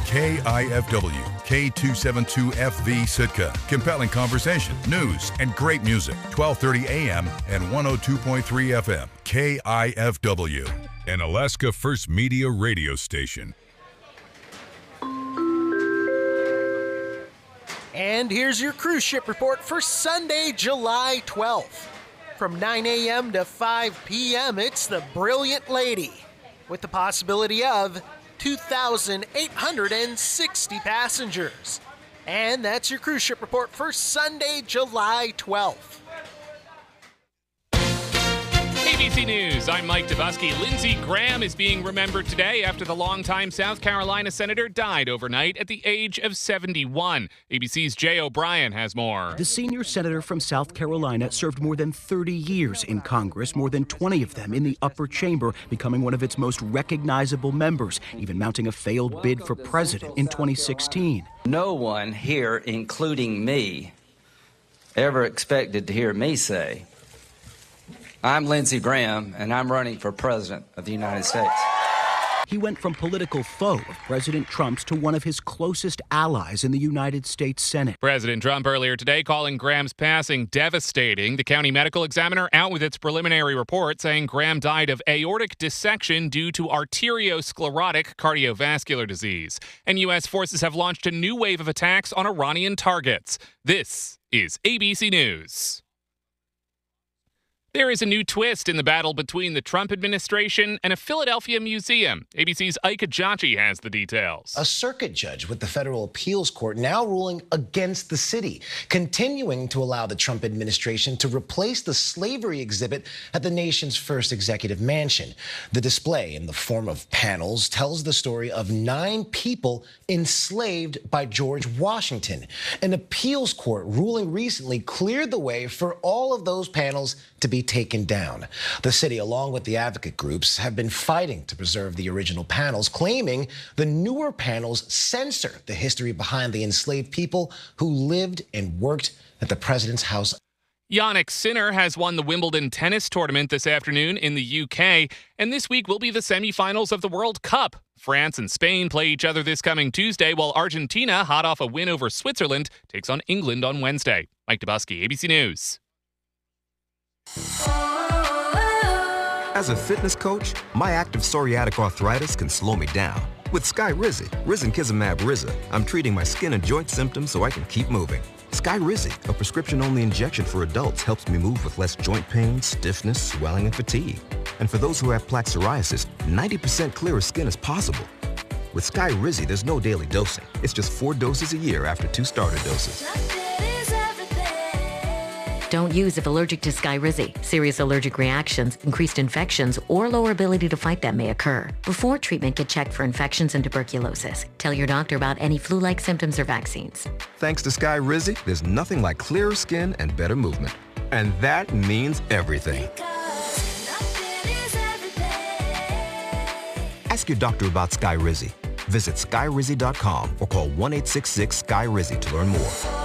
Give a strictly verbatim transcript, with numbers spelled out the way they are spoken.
K I F W, K two seventy-two F V Sitka. Compelling conversation, news, and great music. twelve thirty A M and one oh two point three F M. K I F W, an Alaska First Media radio station. And here's your cruise ship report for Sunday, July twelfth. From nine A M to five P M, it's the Brilliant Lady, with the possibility of two thousand eight hundred sixty passengers. And that's your cruise ship report for Sunday, July twelfth. A B C News, I'm Mike Dubusky. Lindsey Graham is being remembered today after the longtime South Carolina senator died overnight at the age of seventy-one. A B C's Jay O'Brien has more. The senior senator from South Carolina served more than thirty years in Congress, more than twenty of them in the upper chamber, becoming one of its most recognizable members, even mounting a failed bid for president in twenty sixteen. No one here, including me, ever expected to hear me say, I'm Lindsey Graham, and I'm running for president of the United States. He went from political foe of President Trump's to one of his closest allies in the United States Senate. President Trump earlier today calling Graham's passing devastating. The county medical examiner out with its preliminary report saying Graham died of aortic dissection due to arteriosclerotic cardiovascular disease. And U S forces have launched a new wave of attacks on Iranian targets. This is A B C News. There is a new twist in the battle between the Trump administration and a Philadelphia museum. A B C's Ike Ajachi has the details. A circuit judge with the federal appeals court now ruling against the city, continuing to allow the Trump administration to replace the slavery exhibit at the nation's first executive mansion. The display, in the form of panels, tells the story of nine people enslaved by George Washington. An appeals court ruling recently cleared the way for all of those panels to be taken down. The city, along with the advocate groups, have been fighting to preserve the original panels, claiming the newer panels censor the history behind the enslaved people who lived and worked at the president's house. Jannik Sinner has won the Wimbledon tennis tournament this afternoon in the U K, and this week will be the semifinals of the World Cup. France and Spain play each other this coming Tuesday, while Argentina, hot off a win over Switzerland, takes on England on Wednesday. Mike Dubusky, A B C News. As a fitness coach, my active psoriatic arthritis can slow me down. With Skyrizi, Risankizumab Riza, I'm treating my skin and joint symptoms so I can keep moving. Skyrizi, a prescription-only injection for adults, helps me move with less joint pain, stiffness, swelling, and fatigue. And for those who have plaque psoriasis, ninety percent clearer skin is possible. With Skyrizi, there's no daily dosing. It's just four doses a year after two starter doses. Don't use if allergic to Skyrizi. Serious allergic reactions, increased infections, or lower ability to fight them may occur. Before treatment, get checked for infections and tuberculosis. Tell your doctor about any flu-like symptoms or vaccines. Thanks to Skyrizi, there's nothing like clearer skin and better movement. And that means everything. Ask your doctor about Skyrizi. Visit Skyrizi dot com or call one eight six six, S K Y R I Z I to learn more.